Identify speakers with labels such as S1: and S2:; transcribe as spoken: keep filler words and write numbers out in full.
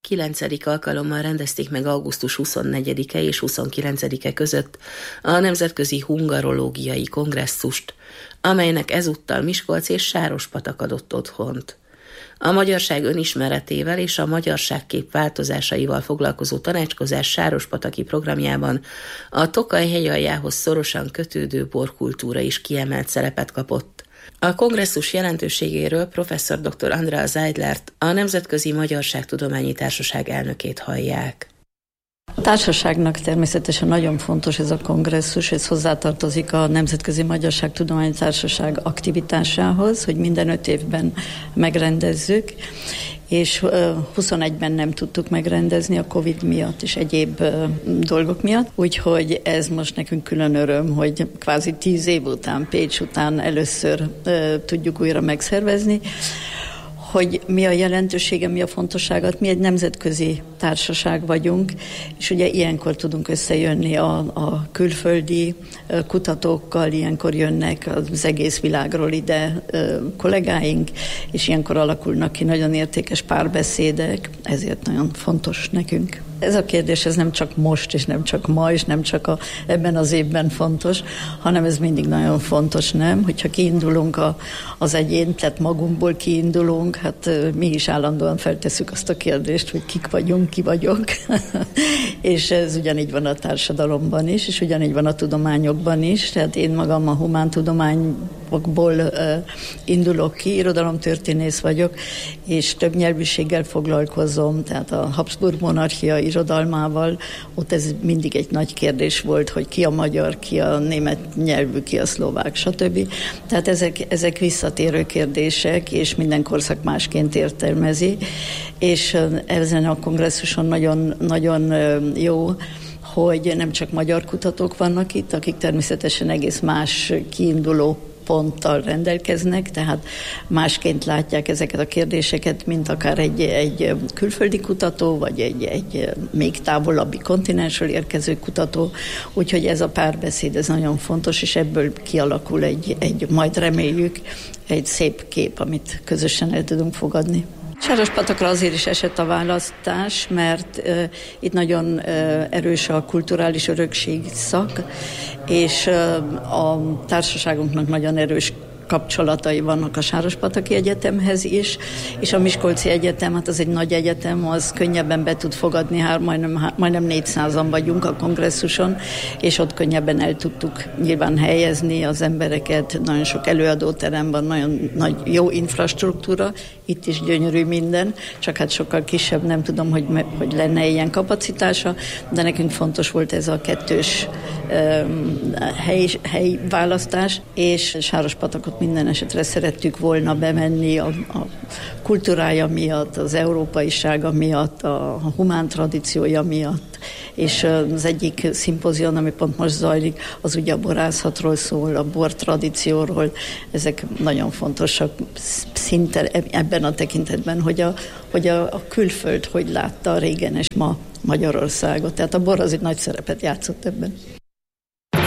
S1: Kilencedik alkalommal rendezték meg augusztus huszonnegyedike és huszonkilencedike között a Nemzetközi Hungarológiai Kongresszust, amelynek ezúttal Miskolc és Sárospatak adott otthont. A magyarság önismeretével és a magyarságkép változásaival foglalkozó tanácskozás sárospataki programjában a Tokaj hegyaljához szorosan kötődő borkultúra is kiemelt szerepet kapott. A kongresszus jelentőségéről professzor dr. Andrea Zeidlert, a Nemzetközi Magyarságtudományi Társaság elnökét hallják.
S2: A társaságnak természetesen nagyon fontos ez a kongresszus, ez hozzátartozik a Nemzetközi Magyarságtudományi Társaság aktivitásához, hogy minden öt évben megrendezzük, és huszonegyben nem tudtuk megrendezni a Covid miatt és egyéb dolgok miatt, úgyhogy ez most nekünk külön öröm, hogy kvázi tíz év után, Pécs után először tudjuk újra megszervezni. Hogy mi a jelentősége, mi a fontossága, mi egy nemzetközi társaság vagyunk, és ugye ilyenkor tudunk összejönni a, a külföldi kutatókkal, ilyenkor jönnek az egész világról ide kollégáink, és ilyenkor alakulnak ki nagyon értékes párbeszédek, ezért nagyon fontos nekünk. Ez a kérdés, ez nem csak most, és nem csak ma, és nem csak a, ebben az évben fontos, hanem ez mindig nagyon fontos, nem? Hogyha kiindulunk a, az egyén, tehát magunkból kiindulunk, hát mi is állandóan feltesszük azt a kérdést, hogy kik vagyunk, ki vagyok. És ez ugyanígy van a társadalomban is, és ugyanígy van a tudományokban is. Tehát én magam a humántudományokból uh, indulok ki, irodalomtörténész vagyok, és több nyelvűséggel foglalkozom, tehát a Habsburg monarchia irodalmával, ott ez mindig egy nagy kérdés volt, hogy ki a magyar, ki a német nyelvű, ki a szlovák, stb. Tehát ezek, ezek visszatérő kérdések, és minden korszak másként értelmezi, és ezen a kongresszuson nagyon, nagyon jó, hogy nem csak magyar kutatók vannak itt, akik természetesen egész más kiinduló ponttal rendelkeznek, tehát másként látják ezeket a kérdéseket, mint akár egy, egy külföldi kutató, vagy egy, egy még távolabbi kontinensről érkező kutató, úgyhogy ez a párbeszéd, ez nagyon fontos, és ebből kialakul egy, egy majd reméljük, egy szép kép, amit közösen el tudunk fogadni. Sárospatokra azért is esett a választás, mert uh, itt nagyon uh, erős a kulturális örökség szak, és uh, a társaságunknak nagyon erős kapcsolatai vannak a Sárospataki Egyetemhez is, és a Miskolci Egyetem, hát az egy nagy egyetem, az könnyebben be tud fogadni, hát majdnem, majdnem négyszázan vagyunk a kongresszuson, és ott könnyebben el tudtuk nyilván helyezni az embereket, nagyon sok előadóterem van, nagyon nagy, jó infrastruktúra, itt is gyönyörű minden, csak hát sokkal kisebb, nem tudom, hogy, hogy lenne ilyen kapacitása, de nekünk fontos volt ez a kettős um, hely, hely választás, és Sárospatakot minden esetre szerettük volna bemenni a, a kultúrája miatt, az európaisága miatt, a, a humán tradíciója miatt, és az egyik szimpozion, ami pont most zajlik, az ugye a borászatról szól, a bor tradícióról, ezek nagyon fontosak szinte ebben a tekintetben, hogy a, hogy a, a külföld hogy látta régen és ma Magyarországot. Tehát a bor az egy nagy szerepet játszott ebben.